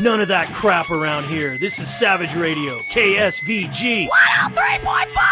None of that crap around here. This is Savage Radio, KSVG. 103.5!